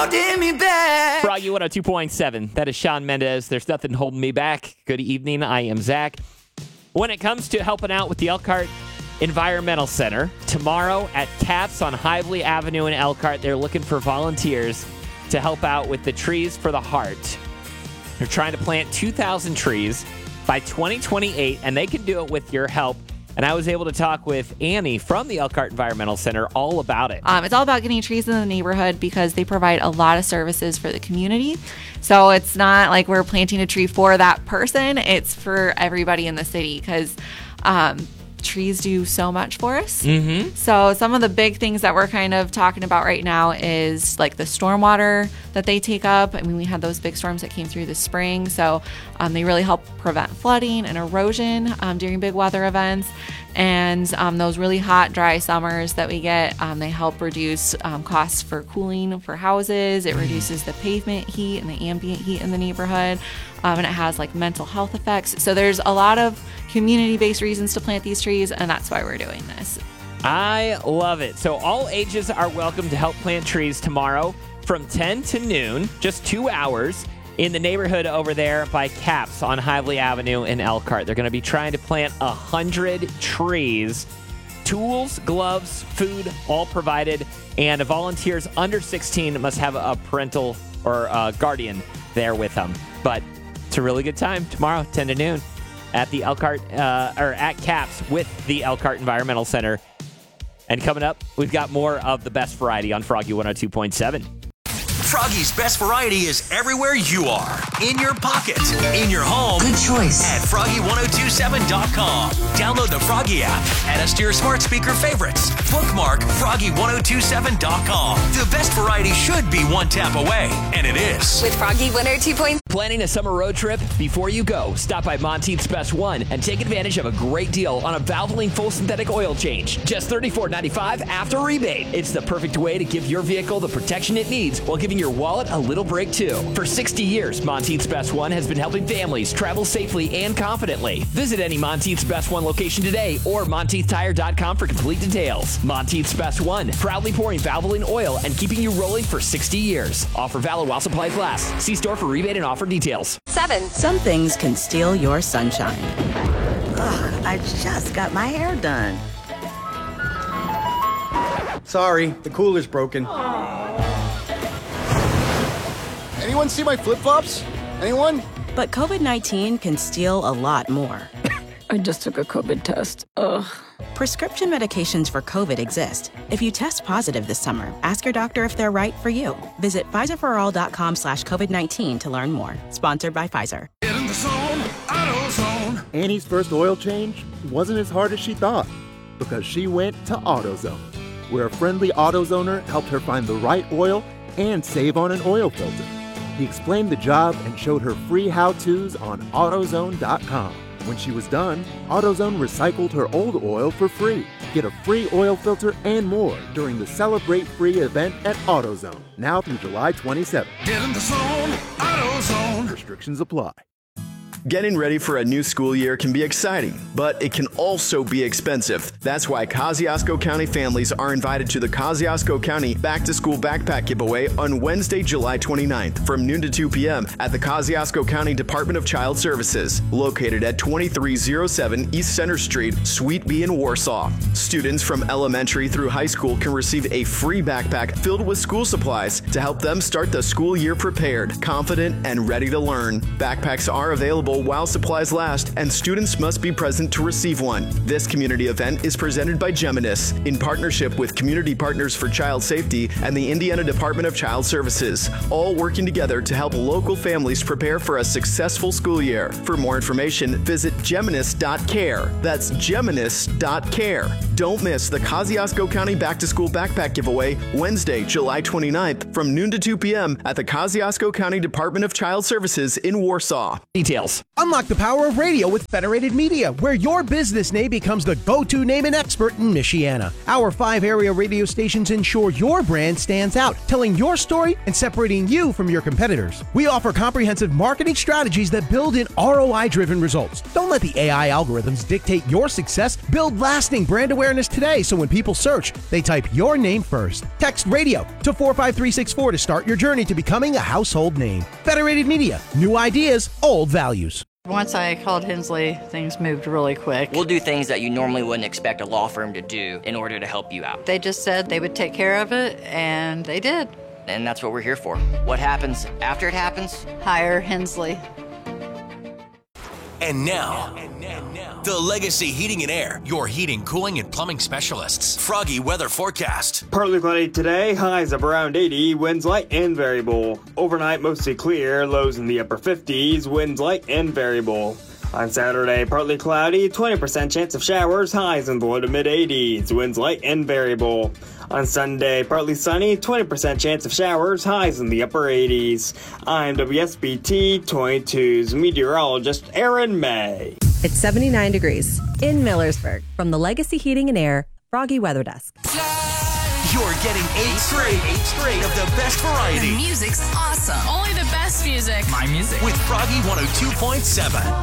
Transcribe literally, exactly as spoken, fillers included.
holding me back. Froggy one oh two point seven. That is Shawn Mendes. There's nothing holding me back. Good evening. I am Zach. When it comes to helping out with the Elkhart Environmental Center, tomorrow at Caps on Hively Avenue in Elkhart, they're looking for volunteers to help out with the Trees for the Heart. They're trying to plant two thousand trees by twenty twenty-eight, and they can do it with your help. And I was able to talk with Annie from the Elkhart Environmental Center all about it. Um, it's all about getting trees in the neighborhood because they provide a lot of services for the community. So it's not like we're planting a tree for that person. It's for everybody in the city because um, trees do so much for us. Mm-hmm. So some of the big things that we're kind of talking about right now is like the stormwater that they take up. I mean, we had those big storms that came through this spring. So um, they really help prevent flooding and erosion um, during big weather events. And um, those really hot, dry summers that we get, um, they help reduce um, costs for cooling for houses. It reduces the pavement heat and the ambient heat in the neighborhood. Um, and it has like mental health effects. So there's a lot of community-based reasons to plant these trees, and that's why we're doing this. I love it. So all ages are welcome to help plant trees tomorrow from ten to noon, just two hours, in the neighborhood over there by Caps on Hively Avenue in Elkhart. They're going to be trying to plant one hundred trees. Tools, gloves, food, all provided. And volunteers under sixteen must have a parental or a guardian there with them. But it's a really good time tomorrow, ten to noon, at the Elkhart, uh, or at Caps with the Elkhart Environmental Center. And coming up, we've got more of the best variety on Froggy one oh two point seven. Froggy's best variety is everywhere you are. In your pocket, in your home. Good choice. At froggy ten twenty-seven dot com. Download the Froggy app. Add us to your smart speaker favorites. Bookmark froggy ten twenty-seven dot com. The best variety should be one tap away, and it is. With Froggy one oh two point seven. Planning a summer road trip? Before you go, stop by Monteith's Best One and take advantage of a great deal on a Valvoline full synthetic oil change. Just thirty-four ninety-five after rebate. It's the perfect way to give your vehicle the protection it needs while giving your wallet a little break too. For sixty years, Monteith's Best One has been helping families travel safely and confidently. Visit any Monteith's Best One location today or monteith tire dot com for complete details. Monteith's Best One, proudly pouring Valvoline oil and keeping you rolling for sixty years. Offer valid while supplies last. See store for rebate and offer details. Seven. Some things can steal your sunshine. Ugh, I just got my hair done. Sorry, the cooler's broken. Anyone see my flip-flops? Anyone? But covid nineteen can steal a lot more. I just took a COVID test. Ugh. Prescription medications for COVID exist. If you test positive this summer, ask your doctor if they're right for you. Visit Pfizer for all dot com slash COVID nineteen to learn more. Sponsored by Pfizer. Get in the zone, AutoZone. Annie's first oil change wasn't as hard as she thought because she went to AutoZone, where a friendly AutoZoner helped her find the right oil and save on an oil filter. He explained the job and showed her free how-tos on AutoZone dot com. When she was done, AutoZone recycled her old oil for free. Get a free oil filter and more during the Celebrate Free event at AutoZone, now through July twenty-seventh. Get in the zone, AutoZone. Restrictions apply. Getting ready for a new school year can be exciting, but it can also be expensive. That's why Kosciuszko County families are invited to the Kosciuszko County Back to School Backpack Giveaway on Wednesday, July twenty-ninth from noon to two p.m. at the Kosciuszko County Department of Child Services, located at twenty-three oh seven East Center Street, Suite B in Warsaw. Students from elementary through high school can receive a free backpack filled with school supplies to help them start the school year prepared, confident, and ready to learn. Backpacks are available while supplies last, and students must be present to receive one. This community event is presented by Geminis in partnership with Community Partners for Child Safety and the Indiana Department of Child Services, all working together to help local families prepare for a successful school year. For more information, visit geminis dot care. That's geminis dot care. Don't miss the Kosciuszko County Back to School Backpack Giveaway Wednesday, July twenty-ninth from noon to two p.m. at the Kosciuszko County Department of Child Services in Warsaw. Details. Unlock the power of radio with Federated Media, where your business name becomes the go-to name and expert in Michiana. Our five area radio stations ensure your brand stands out, telling your story and separating you from your competitors. We offer comprehensive marketing strategies that build in R O I-driven results. Don't let the A I algorithms dictate your success. Build lasting brand awareness today so when people search, they type your name first. Text radio to four five three six four to start your journey to becoming a household name. Federated Media, new ideas, old values. Once I called Hensley, things moved really quick. We'll do things that you normally wouldn't expect a law firm to do in order to help you out. They just said they would take care of it, and they did. And that's what we're here for. What happens after it happens? Hire Hensley. And now, and now, now, the Legacy Heating and Air, your heating, cooling, and plumbing specialists. Froggy weather forecast. Partly cloudy today, highs up around eighty, winds light and variable. Overnight, mostly clear, lows in the upper fifties, winds light and variable. On Saturday, partly cloudy, twenty percent chance of showers, highs in the low to mid eighties, winds light and variable. On Sunday, partly sunny, twenty percent chance of showers, highs in the upper eighties. I'm W S B T twenty-two's meteorologist Aaron May. It's seventy-nine degrees in Millersburg. From the Legacy Heating and Air Froggy Weather Desk. You're getting eight straight, eight straight of the best variety. The music's awesome. Only the best music. My music. With Froggy one oh two point seven.